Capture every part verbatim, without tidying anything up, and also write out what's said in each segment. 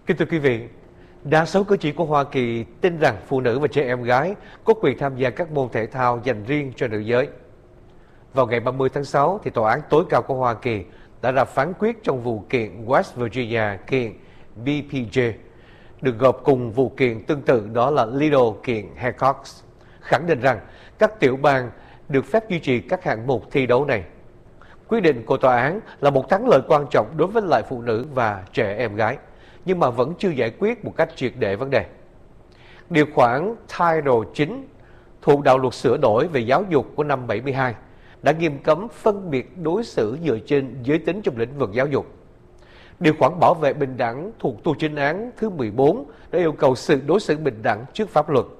Kính thưa quý vị, đa số cử tri của Hoa Kỳ tin rằng phụ nữ và trẻ em gái có quyền tham gia các môn thể thao dành riêng cho nữ giới. Vào ngày ba mươi tháng sáu, thì Tòa án tối cao của Hoa Kỳ đã ra phán quyết trong vụ kiện West Virginia kiện bê pê jê, được gộp cùng vụ kiện tương tự đó là Little kiện Hancock, khẳng định rằng các tiểu bang được phép duy trì các hạng mục thi đấu này. Quyết định của tòa án là một thắng lợi quan trọng đối với lại phụ nữ và trẻ em gái, nhưng mà vẫn chưa giải quyết một cách triệt để vấn đề. Điều khoản Title chín thuộc đạo luật sửa đổi về giáo dục của năm bảy mươi hai đã nghiêm cấm phân biệt đối xử dựa trên giới tính trong lĩnh vực giáo dục. Điều khoản bảo vệ bình đẳng thuộc tu chính án thứ mười bốn đã yêu cầu sự đối xử bình đẳng trước pháp luật.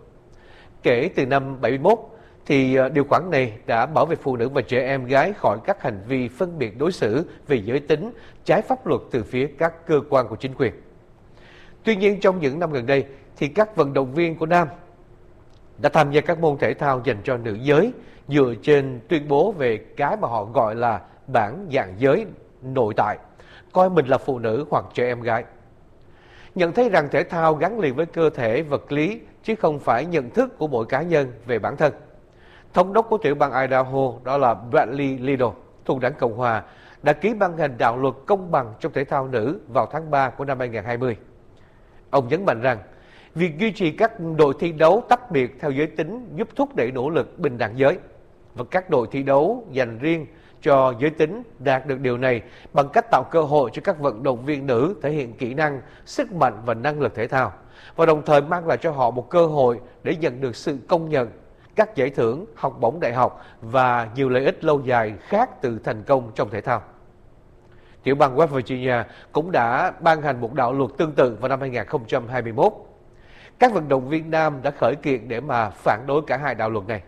Kể từ năm bảy mươi mốt, thì điều khoản này đã bảo vệ phụ nữ và trẻ em gái khỏi các hành vi phân biệt đối xử về giới tính trái pháp luật từ phía các cơ quan của chính quyền. Tuy nhiên, trong những năm gần đây, thì các vận động viên của nam đã tham gia các môn thể thao dành cho nữ giới dựa trên tuyên bố về cái mà họ gọi là bản dạng giới nội tại, coi mình là phụ nữ hoặc trẻ em gái. Nhận thấy rằng thể thao gắn liền với cơ thể vật lý chứ không phải nhận thức của mỗi cá nhân về bản thân. Thống đốc của tiểu bang Idaho, đó là Bradley Lidle, thuộc đảng Cộng hòa, đã ký ban hành đạo luật công bằng trong thể thao nữ vào tháng ba của năm hai nghìn không trăm hai mươi. Ông nhấn mạnh rằng, việc duy trì các đội thi đấu tách biệt theo giới tính giúp thúc đẩy nỗ lực bình đẳng giới, và các đội thi đấu dành riêng cho giới tính đạt được điều này bằng cách tạo cơ hội cho các vận động viên nữ thể hiện kỹ năng, sức mạnh và năng lực thể thao, và đồng thời mang lại cho họ một cơ hội để nhận được sự công nhận, các giải thưởng, học bổng đại học và nhiều lợi ích lâu dài khác từ thành công trong thể thao. Tiểu bang West Virginia cũng đã ban hành một đạo luật tương tự vào năm hai nghìn không trăm hai mươi mốt. Các vận động viên nam đã khởi kiện để mà phản đối cả hai đạo luật này.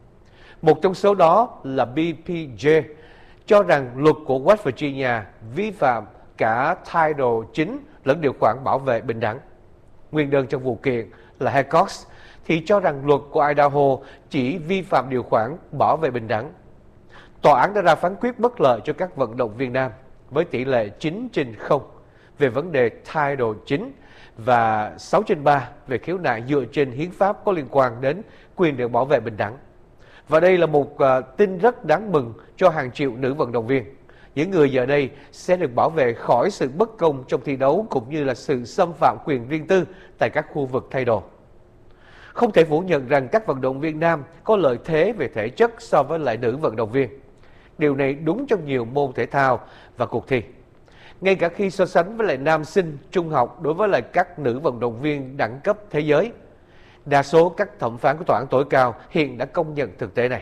Một trong số đó là bê pê jê cho rằng luật của West Virginia vi phạm cả Title chín lẫn điều khoản bảo vệ bình đẳng. Nguyên đơn trong vụ kiện là Hancock thì cho rằng luật của Idaho chỉ vi phạm điều khoản bảo vệ bình đẳng. Tòa án đã ra phán quyết bất lợi cho các vận động viên nam với tỷ lệ chín trên không về vấn đề Title chín và sáu trên ba về khiếu nại dựa trên hiến pháp có liên quan đến quyền được bảo vệ bình đẳng. Và đây là một uh, tin rất đáng mừng cho hàng triệu nữ vận động viên. Những người giờ đây sẽ được bảo vệ khỏi sự bất công trong thi đấu cũng như là sự xâm phạm quyền riêng tư tại các khu vực thay đồ. Không thể phủ nhận rằng các vận động viên nam có lợi thế về thể chất so với lại nữ vận động viên. Điều này đúng trong nhiều môn thể thao và cuộc thi. Ngay cả khi so sánh với lại nam sinh trung học đối với lại các nữ vận động viên đẳng cấp thế giới, đa số các thẩm phán của tòa án tối cao hiện đã công nhận thực tế này.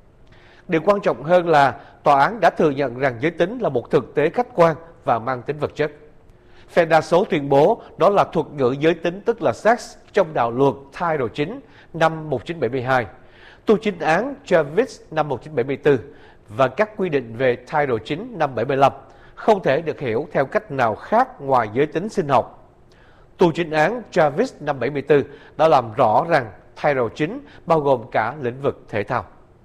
Điều quan trọng hơn là tòa án đã thừa nhận rằng giới tính là một thực tế khách quan và mang tính vật chất. Phe đa số tuyên bố đó là thuật ngữ giới tính, tức là sex, trong đạo luật Title chín năm một nghìn chín trăm bảy mươi hai, tu chính án Travis năm một nghìn chín trăm bảy mươi tư và các quy định về Title chín năm bảy mươi lăm không thể được hiểu theo cách nào khác ngoài giới tính sinh học. Tu chính án Travis năm bảy mươi tư đã làm rõ rằng Title chín bao gồm cả lĩnh vực thể thao.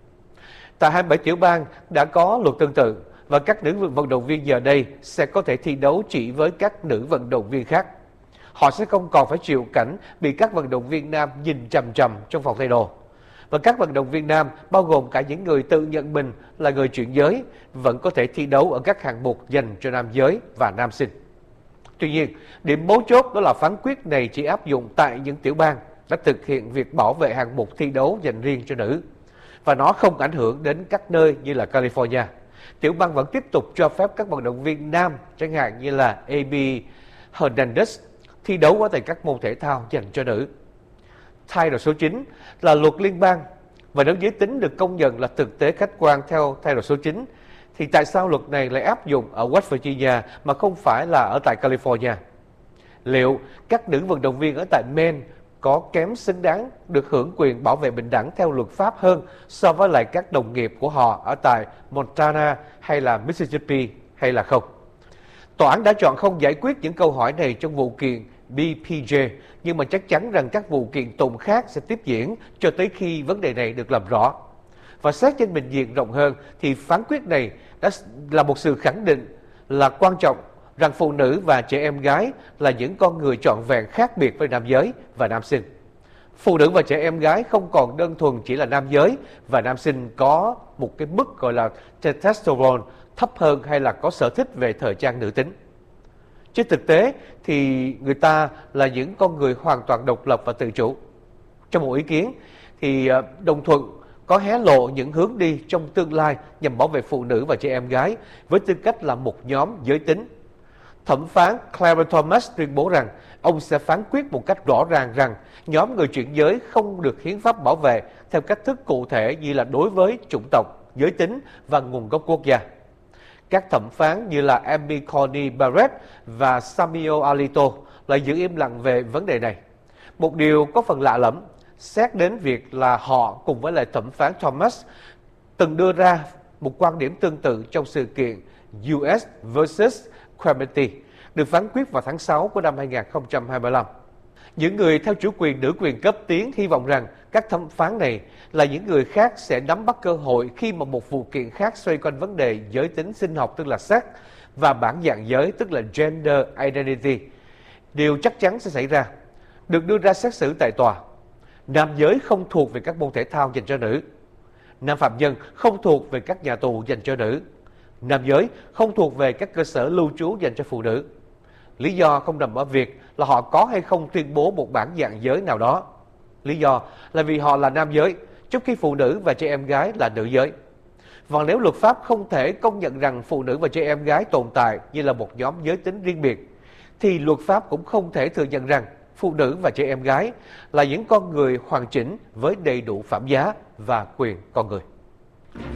Tại hai mươi bảy tiểu bang đã có luật tương tự, và các nữ vận động viên giờ đây sẽ có thể thi đấu chỉ với các nữ vận động viên khác. Họ sẽ không còn phải chịu cảnh bị các vận động viên nam nhìn chằm chằm trong phòng thay đồ. Và các vận động viên nam, bao gồm cả những người tự nhận mình là người chuyển giới, vẫn có thể thi đấu ở các hạng mục dành cho nam giới và nam sinh. Tuy nhiên, điểm mấu chốt đó là phán quyết này chỉ áp dụng tại những tiểu bang đã thực hiện việc bảo vệ hạng mục thi đấu dành riêng cho nữ, và nó không ảnh hưởng đến các nơi như là California. Tiểu bang vẫn tiếp tục cho phép các vận động viên nam, chẳng hạn như là a bê Hernandez, thi đấu ở tại các môn thể thao dành cho nữ. Title số chín là luật liên bang, và nếu giới tính được công nhận là thực tế khách quan theo Title số chín, thì tại sao luật này lại áp dụng ở West Virginia mà không phải là ở tại California? Liệu các nữ vận động viên ở tại Maine có kém xứng đáng được hưởng quyền bảo vệ bình đẳng theo luật pháp hơn so với lại các đồng nghiệp của họ ở tại Montana hay là Mississippi hay là không? Tòa án đã chọn không giải quyết những câu hỏi này trong vụ kiện bê pê jê, nhưng mà chắc chắn rằng các vụ kiện tụng khác sẽ tiếp diễn cho tới khi vấn đề này được làm rõ. Và xét trên bình diện rộng hơn thì phán quyết này đã là một sự khẳng định là quan trọng rằng phụ nữ và trẻ em gái là những con người trọn vẹn khác biệt với nam giới và nam sinh. Phụ nữ và trẻ em gái không còn đơn thuần chỉ là nam giới và nam sinh có một cái mức gọi là testosterone thấp hơn hay là có sở thích về thời trang nữ tính. Trên thực tế thì người ta là những con người hoàn toàn độc lập và tự chủ. Trong một ý kiến thì đồng thuận có hé lộ những hướng đi trong tương lai nhằm bảo vệ phụ nữ và trẻ em gái với tư cách là một nhóm giới tính. Thẩm phán Clarence Thomas tuyên bố rằng ông sẽ phán quyết một cách rõ ràng rằng nhóm người chuyển giới không được hiến pháp bảo vệ theo cách thức cụ thể như là đối với chủng tộc, giới tính và nguồn gốc quốc gia. Các thẩm phán như là Amy Coney Barrett và Samuel Alito lại giữ im lặng về vấn đề này. Một điều có phần lạ lẫm, xét đến việc là họ cùng với lại thẩm phán Thomas từng đưa ra một quan điểm tương tự trong sự kiện u ét versus Cromartie được phán quyết vào tháng sáu của năm hai nghìn không trăm hai mươi lăm. Những người theo chủ quyền nữ quyền cấp tiến hy vọng rằng các thẩm phán này là những người khác sẽ nắm bắt cơ hội khi mà một vụ kiện khác xoay quanh vấn đề giới tính sinh học tức là sex và bản dạng giới tức là gender identity. Điều chắc chắn sẽ xảy ra, được đưa ra xét xử tại tòa. Nam giới không thuộc về các môn thể thao dành cho nữ. Nam phạm nhân không thuộc về các nhà tù dành cho nữ. Nam giới không thuộc về các cơ sở lưu trú dành cho phụ nữ. Lý do không nằm ở việc là họ có hay không tuyên bố một bản dạng giới nào đó. Lý do là vì họ là nam giới, trong khi phụ nữ và trẻ em gái là nữ giới. Và nếu luật pháp không thể công nhận rằng phụ nữ và trẻ em gái tồn tại như là một nhóm giới tính riêng biệt, thì luật pháp cũng không thể thừa nhận rằng phụ nữ và trẻ em gái là những con người hoàn chỉnh với đầy đủ phẩm giá và quyền con người.